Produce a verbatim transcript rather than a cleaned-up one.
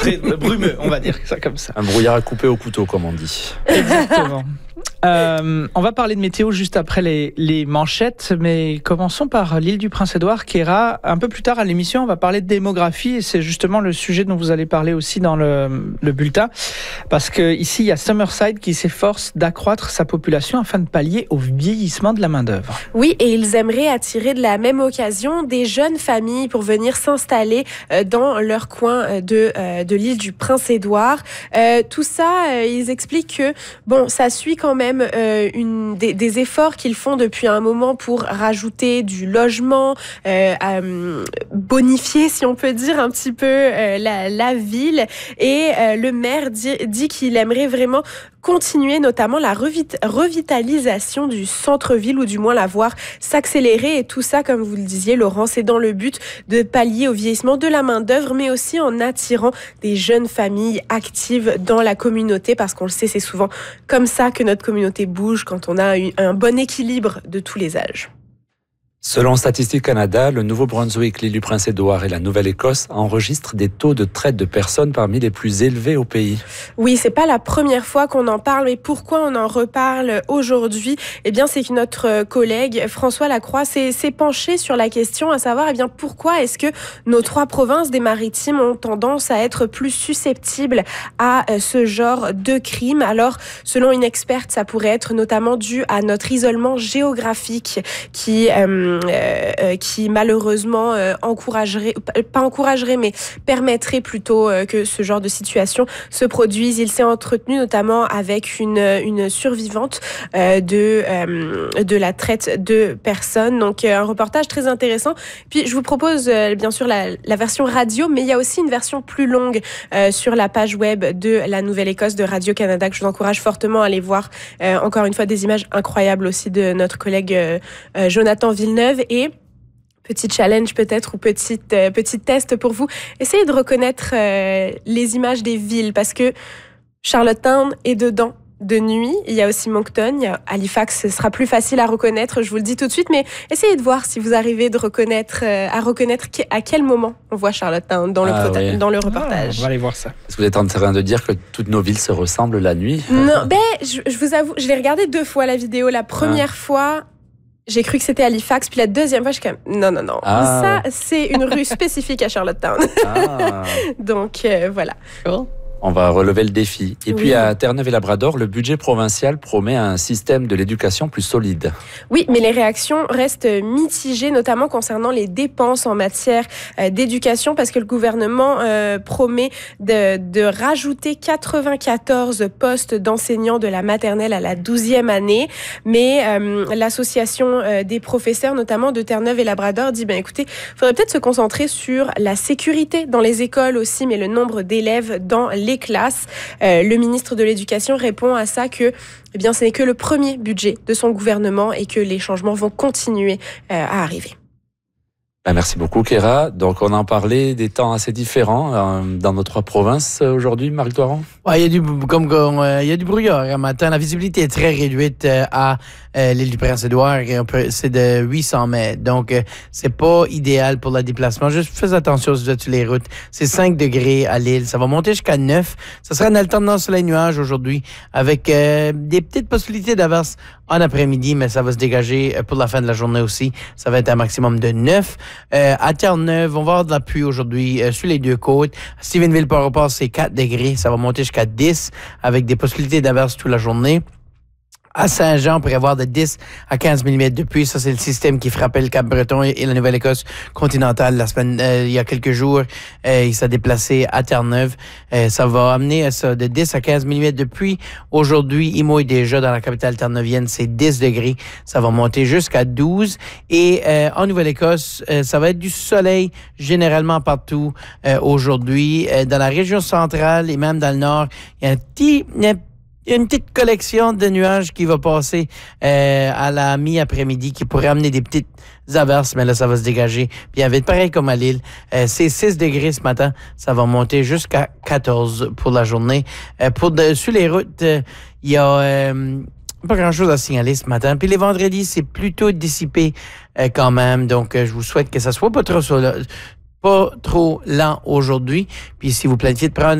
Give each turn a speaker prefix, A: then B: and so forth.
A: degrés brumeux, on va dire ça comme ça.
B: Un brouillard à couper au couteau, comme on dit.
A: Exactement. Euh, on va parler de météo juste après les, les manchettes, mais commençons par l'île du Prince-Édouard, Kéra. Un peu plus tard à l'émission, on va parler de démographie, et c'est justement le sujet dont vous allez parler aussi dans le, le bulletin, parce qu'ici, il y a Summerside qui s'efforce d'accroître sa population afin de pallier au vieillissement de la main-d'œuvre.
C: Oui, et ils aimeraient attirer de la même occasion des jeunes familles pour venir s'installer dans leur coin de, de l'île du Prince-Édouard. Euh, tout ça, ils expliquent que, bon, ça suit quand même Euh, une, des, des efforts qu'ils font depuis un moment pour rajouter du logement, euh, euh, bonifier, si on peut dire, un petit peu euh, la, la ville. Et euh, le maire dit, dit qu'il aimerait vraiment continuer, notamment la revit- revitalisation du centre-ville, ou du moins la voir s'accélérer. Et tout ça, comme vous le disiez, Laurent, c'est dans le but de pallier au vieillissement de la main-d'œuvre, mais aussi en attirant des jeunes familles actives dans la communauté, parce qu'on le sait, c'est souvent comme ça que notre communauté bouge, quand on a un bon équilibre de tous les âges.
B: Selon Statistique Canada, le Nouveau-Brunswick, l'île du Prince-Édouard et la Nouvelle-Écosse enregistrent des taux de traite de personnes parmi les plus élevés au pays.
C: Oui, c'est pas la première fois qu'on en parle, mais pourquoi on en reparle aujourd'hui? Eh bien, c'est que notre collègue François Lacroix s'est, s'est penché sur la question, à savoir, eh bien, pourquoi est-ce que nos trois provinces des Maritimes ont tendance à être plus susceptibles à ce genre de crime? Alors, selon une experte, ça pourrait être notamment dû à notre isolement géographique qui euh, Euh, qui malheureusement euh, encouragerait, pas encouragerait, mais permettrait plutôt euh, que ce genre de situation se produise. Il s'est entretenu notamment avec une, une survivante euh, de, euh, de la traite de personnes. Donc euh, un reportage très intéressant. Puis je vous propose euh, bien sûr la, la version radio, mais il y a aussi une version plus longue euh, sur la page web de la Nouvelle-Écosse de Radio-Canada, que je vous encourage fortement à aller voir. Euh, encore une fois, des images incroyables aussi de notre collègue euh, euh, Jonathan Villeneuve. Et petit challenge peut-être, ou petite, euh, petit test pour vous, essayez de reconnaître euh, les images des villes, parce que Charlottetown est dedans de nuit. Il y a aussi Moncton, il y a Halifax, ce sera plus facile à reconnaître, je vous le dis tout de suite, mais essayez de voir si vous arrivez de reconnaître, euh, à reconnaître à quel moment on voit Charlottetown dans le,
B: ah,
C: prota-
B: oui.
C: dans le reportage.
A: Ah, on va aller voir ça.
B: Est-ce que vous êtes en train de dire que toutes nos villes se ressemblent la nuit?
C: Non, ben, je, je vous avoue, je l'ai regardé deux fois la vidéo. La première ah. fois, j'ai cru que c'était Halifax, puis la deuxième fois, je suis comme, non, non, non.
B: Ah.
C: Ça, c'est une rue spécifique à Charlottetown.
B: Ah.
C: Donc, euh, voilà.
A: Cool.
B: On va relever le défi. Et
C: oui.
B: puis à Terre-Neuve-et-Labrador, le budget provincial promet un système de l'éducation plus solide.
C: Oui, mais les réactions restent mitigées, notamment concernant les dépenses en matière euh, d'éducation, parce que le gouvernement euh, promet de, de rajouter quatre-vingt-quatorze postes d'enseignants de la maternelle à la douzième année. Mais euh, l'association euh, des professeurs, notamment de Terre-Neuve-et-Labrador, dit, ben écoutez, il faudrait peut-être se concentrer sur la sécurité dans les écoles aussi, mais le nombre d'élèves dans les classes. Euh, le ministre de l'Éducation répond à ça que eh bien, ce n'est que le premier budget de son gouvernement et que les changements vont continuer euh, à arriver.
B: Ben merci beaucoup, Kéra. Donc, on en parlait des temps assez différents euh, dans nos trois provinces euh, aujourd'hui, Marie-Claude.
D: Ouais, il y a du, comme, comme euh, il y a du brouillard un matin. La visibilité est très réduite euh, à euh, l'île du Prince-Édouard. C'est de huit cents mètres. Donc, euh, c'est pas idéal pour le déplacement. Juste faites attention si vous êtes sur les routes. C'est cinq degrés à l'île. Ça va monter jusqu'à neuf. Ça sera une alternance soleil-nuage aujourd'hui avec euh, des petites possibilités d'averse en après-midi, mais ça va se dégager pour la fin de la journée aussi. Ça va être un maximum de neuf. Euh, à Terre-Neuve, on va avoir de la pluie aujourd'hui euh, sur les deux côtes. À Stephenville-Port-au-Port, c'est quatre degrés. Ça va monter jusqu'à dix avec des possibilités d'averse toute la journée. À Saint-Jean, on pourrait avoir de dix à quinze millimètres de pluie. Ça, c'est le système qui frappait le Cap-Breton et la Nouvelle-Écosse continentale la semaine, euh, il y a quelques jours. Euh, il s'est déplacé à Terre-Neuve. Euh, ça va amener à ça de dix à quinze millimètres de pluie. Aujourd'hui, il mouille déjà dans la capitale terre-neuvienne. C'est dix degrés. Ça va monter jusqu'à douze. Et euh, en Nouvelle-Écosse, euh, ça va être du soleil généralement partout euh, aujourd'hui. Euh, dans la région centrale et même dans le nord, il y a un petit... Il y a Il y a une petite collection de nuages qui va passer euh, à la mi-après-midi qui pourrait amener des petites averses, mais là, ça va se dégager bien vite. Pareil comme à Lille. Euh, c'est six degrés ce matin. Ça va monter jusqu'à quatorze pour la journée. Euh, pour de, sur les routes, il euh, y a... Euh, pas grand-chose à signaler ce matin. Puis les vendredis, c'est plutôt dissipé euh, quand même. Donc, euh, je vous souhaite que ça soit pas trop, pas trop lent aujourd'hui. Puis si vous planifiez de prendre